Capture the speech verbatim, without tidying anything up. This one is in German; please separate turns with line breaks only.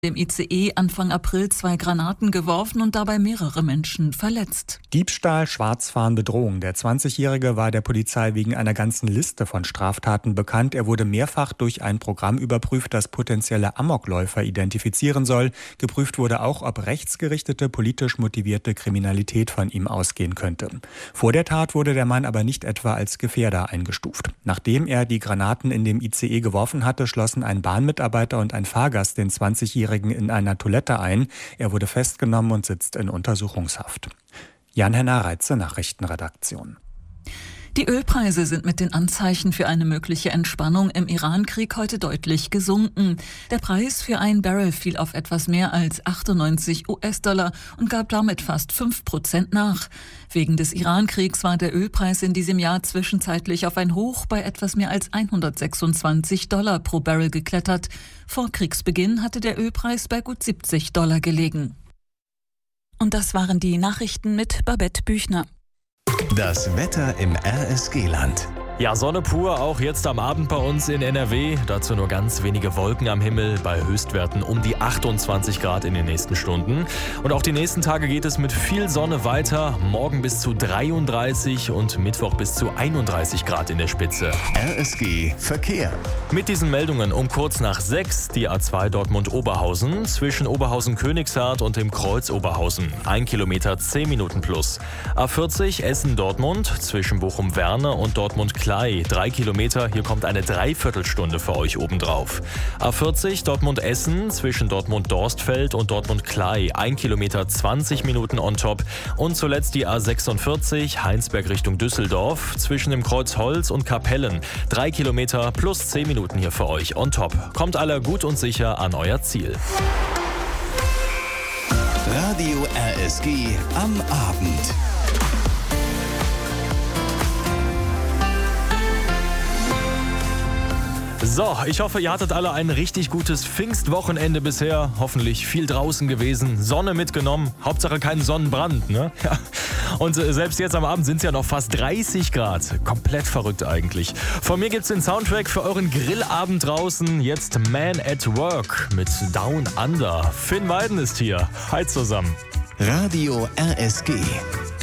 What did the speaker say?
Im I C E Anfang April zwei Granaten geworfen und dabei mehrere Menschen verletzt.
Diebstahl, Schwarzfahren, Bedrohung. Der zwanzigjährige war der Polizei wegen einer ganzen Liste von Straftaten bekannt. Er wurde mehrfach durch ein Programm überprüft, das potenzielle Amokläufer identifizieren soll. Geprüft wurde auch, ob rechtsgerichtete, politisch motivierte Kriminalität von ihm ausgehen könnte. Vor der Tat wurde der Mann aber nicht etwa als Gefährder eingestuft. Nachdem er die Granaten in dem I C E geworfen hatte, schlossen ein Bahnmitarbeiter und ein Fahrgast den zwanzigjährigen in einer Toilette ein. Er wurde festgenommen und sitzt in Untersuchungshaft. Jan-Henner Reitze, Nachrichtenredaktion.
Die Ölpreise sind mit den Anzeichen für eine mögliche Entspannung im Iran-Krieg heute deutlich gesunken. Der Preis für ein Barrel fiel auf etwas mehr als achtundneunzig US-Dollar und gab damit fast fünf Prozent nach. Wegen des Iran-Kriegs war der Ölpreis in diesem Jahr zwischenzeitlich auf ein Hoch bei etwas mehr als hundertsechsundzwanzig Dollar pro Barrel geklettert. Vor Kriegsbeginn hatte der Ölpreis bei gut siebzig Dollar gelegen. Und das waren die Nachrichten mit Babette Büchner.
Das Wetter im R S G-Land.
Ja, Sonne pur, auch jetzt am Abend bei uns in N R W. Dazu nur ganz wenige Wolken am Himmel, bei Höchstwerten um die achtundzwanzig Grad in den nächsten Stunden. Und auch die nächsten Tage geht es mit viel Sonne weiter. Morgen bis zu dreiunddreißig und Mittwoch bis zu einunddreißig Grad in der Spitze.
R S G Verkehr.
Mit diesen Meldungen um kurz nach sechs die A zwei Dortmund-Oberhausen zwischen Oberhausen-Königshardt und dem Kreuz Oberhausen. Ein Kilometer, zehn Minuten plus. A vierzig Essen-Dortmund zwischen Bochum-Werne und Dortmund-Klei. Drei Kilometer, hier kommt eine Dreiviertelstunde für euch obendrauf. A vierzig Dortmund-Essen zwischen Dortmund-Dorstfeld und Dortmund-Klei. Ein Kilometer, zwanzig Minuten on top. Und zuletzt die A sechsundvierzig Heinsberg Richtung Düsseldorf zwischen dem Kreuz Holz und Kapellen. Drei Kilometer plus zehn Minuten hier für euch on top. Kommt alle gut und sicher an euer Ziel.
Radio R S G am Abend.
So, ich hoffe, ihr hattet alle ein richtig gutes Pfingstwochenende bisher. Hoffentlich viel draußen gewesen, Sonne mitgenommen. Hauptsache kein Sonnenbrand, ne? Ja. Und äh, selbst jetzt am Abend sind es ja noch fast dreißig Grad. Komplett verrückt eigentlich. Von mir gibt's den Soundtrack für euren Grillabend draußen. Jetzt Man at Work mit Down Under. Finn Weiden ist hier. Hi zusammen.
Radio R S G.